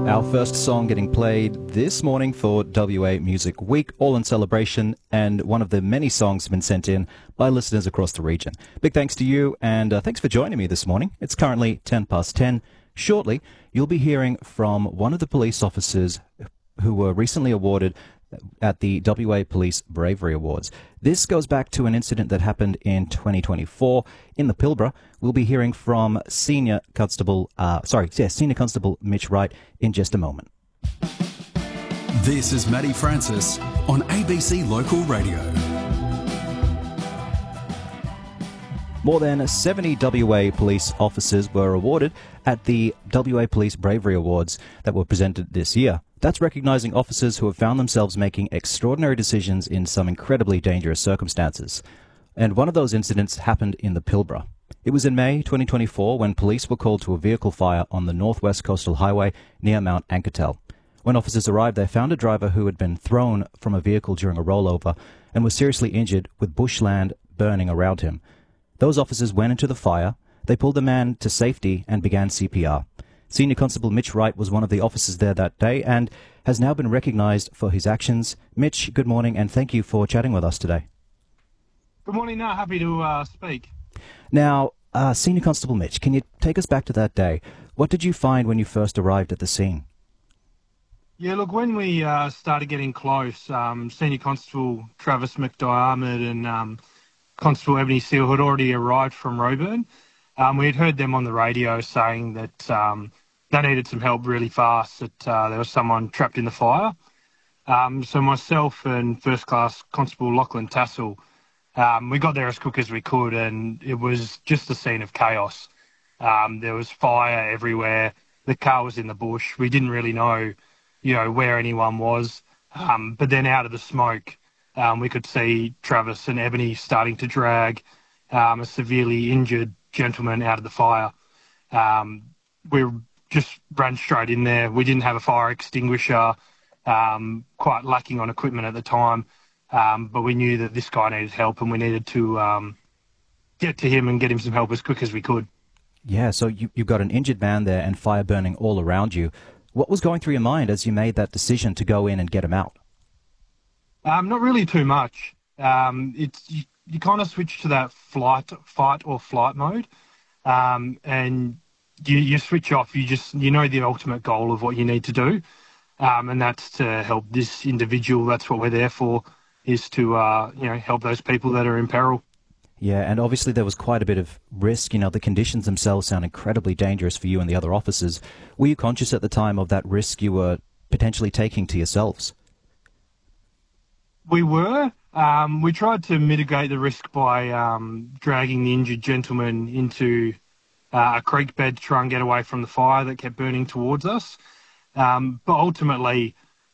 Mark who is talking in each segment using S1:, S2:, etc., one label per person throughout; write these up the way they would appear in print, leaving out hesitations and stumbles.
S1: Our first song getting played this morning for WA Music Week, all in celebration, and one of the many songs have been sent in by listeners across the region. Big thanks to you, and thanks for joining me this morning. It's currently 10:10. Shortly, you'll be hearing from one of the police officers who were recently awarded at the WA Police Bravery Awards. This goes back to an incident that happened in 2024 in the Pilbara. We'll be hearing from Senior Constable Mitch Wright in just a moment.
S2: This is Matty Francis on ABC Local Radio.
S1: More than 70 WA police officers were awarded at the WA Police Bravery Awards that were presented this year. That's recognising officers who have found themselves making extraordinary decisions in some incredibly dangerous circumstances. And one of those incidents happened in the Pilbara. It was in May 2024 when police were called to a vehicle fire on the Northwest Coastal Highway near Mount Anketel. When officers arrived, they found a driver who had been thrown from a vehicle during a rollover and was seriously injured with bushland burning around him. Those officers went into the fire, they pulled the man to safety and began CPR. Senior Constable Mitch Wright was one of the officers there that day and has now been recognised for his actions. Mitch, good morning and thank you for chatting with us today.
S3: Good morning, happy to speak.
S1: Now, Senior Constable Mitch, can you take us back to that day? What did you find when you first arrived at the scene?
S3: Yeah, look, when we started getting close, Senior Constable Travis McDiarmid and Constable Ebony Seal had already arrived from Roebourne. We had heard them on the radio saying that they needed some help really fast, that there was someone trapped in the fire. So myself and First Class Constable Lachlan Tassel, we got there as quick as we could, and it was just a scene of chaos. There was fire everywhere. The car was in the bush. We didn't really know, where anyone was. But then out of the smoke, we could see Travis and Ebony starting to drag a severely injured gentleman out of the fire. We just ran straight in there. We didn't have a fire extinguisher, quite lacking on equipment at the time, but we knew that this guy needed help and we needed to get to him and get him some help as quick as we could.
S1: Yeah, so you got an injured man there and fire burning all around you. What was going through your mind as you made that decision to go in and get him out?
S3: Not really too much. You kind of switch to that fight or flight mode, and you switch off. You know the ultimate goal of what you need to do, and that's to help this individual. That's what we're there for, is to help those people that are in peril.
S1: Yeah, and obviously there was quite a bit of risk. The conditions themselves sound incredibly dangerous for you and the other officers. Were you conscious at the time of that risk you were potentially taking to yourselves?
S3: We were. We tried to mitigate the risk by dragging the injured gentleman into a creek bed to try and get away from the fire that kept burning towards us. But ultimately,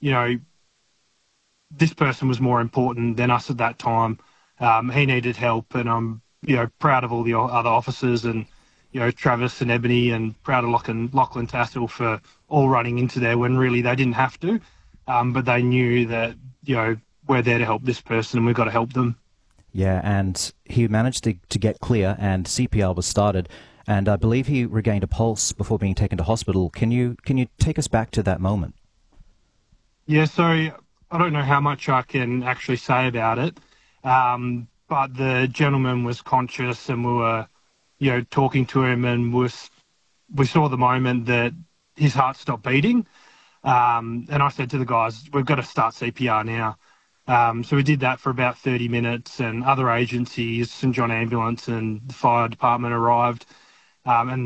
S3: this person was more important than us at that time. He needed help, and I'm, proud of all the other officers and, Travis and Ebony, and proud of Lachlan Tassel for all running into there when really they didn't have to. But they knew that, we're there to help this person and we've got to help them.
S1: Yeah, and he managed to get clear and CPR was started, and I believe he regained a pulse before being taken to hospital. Can you take us back to that moment?
S3: Yeah, so I don't know how much I can actually say about it, but the gentleman was conscious and we were, talking to him, and we saw the moment that his heart stopped beating. And I said to the guys, we've got to start CPR now. So we did that for about 30 minutes, and other agencies, St John Ambulance and the fire department arrived. And